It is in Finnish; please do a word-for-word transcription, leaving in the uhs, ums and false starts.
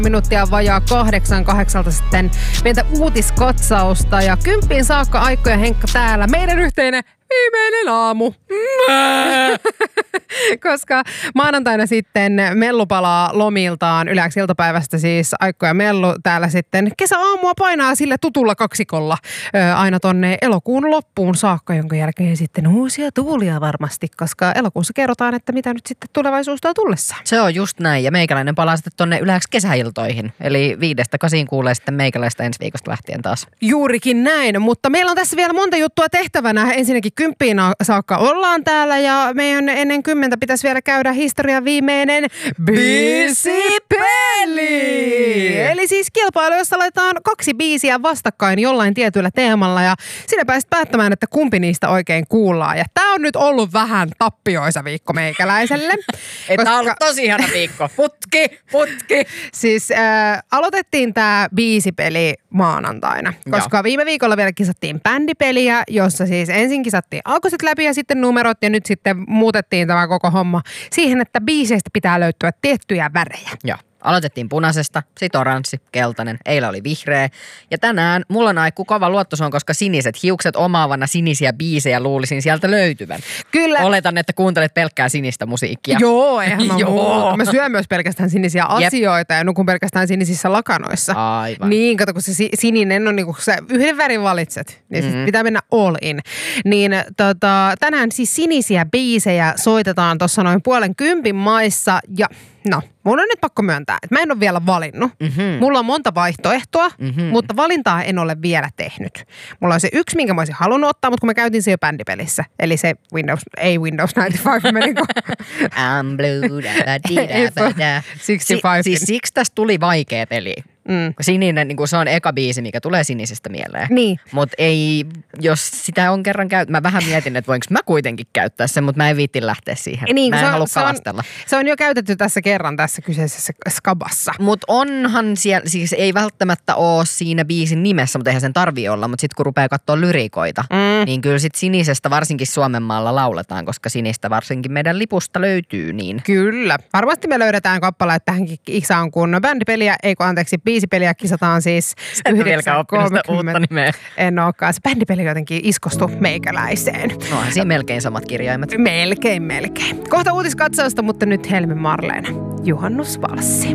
Minuuttia vajaa kahdeksan kahdeksalta sitten pientä uutiskatsausta ja kymppiin saakka Aikko ja Henkka täällä. Meidän yhteinen viimeinen aamu. Koska maanantaina sitten Mellu palaa lomiltaan yleensä iltapäivästä, siis Aikko ja Mellu täällä sitten kesäaamua painaa sille tutulla kaksikolla ö, aina tonne elokuun loppuun saakka, jonka jälkeen sitten uusia tuulia varmasti, koska elokuussa kerrotaan, että mitä nyt sitten tulevaisuus tuo tullessaan. Se on just näin ja meikäläinen palaa sitten tonne yleensä kesäiltoihin, eli viidestä kasiin kuulee sitten meikäläistä ensi viikosta lähtien taas. Juurikin näin, mutta meillä on tässä vielä monta juttua tehtävänä. Ensinnäkin kymppiin saakka ollaan täällä ja meidän ennen kymmentä pitäisi vielä käydä historian viimeinen biisipeli. Eli siis kilpailu, jossa laitetaan kaksi biisiä vastakkain jollain tietyllä teemalla ja sinä pääset päättämään, että kumpi niistä oikein kuullaan. Ja tää on nyt ollut vähän tappioisa viikko meikäläiselle. Että koska... on ollut tosi ihana viikko. Putki, putki. Siis äh, aloitettiin tää biisipeli maanantaina, koska Joo. viime viikolla vielä kisattiin bändipeliä, jossa siis ensin kisattiin alkuiset läpi ja sitten numerot ja nyt sitten muutettiin tämä koko homma siihen, että biiseistä pitää löytyä tiettyjä värejä. Joo. Aloitettiin punaisesta, sitten oranssi, keltainen, eilen oli vihreä. Ja tänään mulla on aika kova luotto on, koska siniset hiukset omaavana sinisiä biisejä luulisin sieltä löytyvän. Kyllä. Oletan, että kuuntelet pelkkää sinistä musiikkia. Joo, eihän mä Joo. muuta. Mä syön myös pelkästään sinisiä asioita Jep. ja nukun pelkästään sinisissä lakanoissa. Aivan. Niin, kato, kun se sininen on niinku, se yhden värin valitset, niin mm-hmm. pitää mennä all in. Niin tota, tänään siis sinisiä biisejä soitetaan tuossa noin puolen kympin maissa ja no, mun on nyt pakko myöntää, että mä en ole vielä valinnut. Mm-hmm. Mulla on monta vaihtoehtoa, mm-hmm. mutta valintaa en ole vielä tehnyt. Mulla on se yksi, minkä mä olisin halunnut ottaa, mutta kun mä käytin se jo bändipelissä. Eli se Windows, ei Windows yhdeksänkymmentäviisi meni kun... I'm blue, da da di da da. kuusikymmentäviisi. Siis siksi tästä tuli vaikea peli. Mm. Sininen, niin se on eka biisi, mikä tulee sinisestä mieleen. Niin. Mutta ei, jos sitä on kerran käytetty, mä vähän mietin, että voinko mä kuitenkin käyttää sen, mutta mä en viitti lähteä siihen. Niin, mä en se halua on, kalastella. Se on, se on jo käytetty tässä kerran tässä kyseisessä skabassa. Mutta onhan siellä, siis ei välttämättä ole siinä biisin nimessä, mutta eihän sen tarvii olla. Mutta sitten kun rupeaa katsoa lyriikoita, mm. niin kyllä sitten sinisestä varsinkin Suomen maalla lauletaan, koska sinistä varsinkin meidän lipusta löytyy niin. Kyllä. Varmasti me löydetään kappaleet tähänkin kisaan, kun bändipeliä, ei kun anteeksi, biisipeliä kisataan siis yhdeksän kolmekymmentä. En olekaan. Se bändipeli jotenkin iskostui meikäläiseen. No onhan siinä melkein samat kirjaimet. Melkein, melkein. Kohta uutiskatsausta, mutta nyt Helmen Marleena. Juhannusvalssi.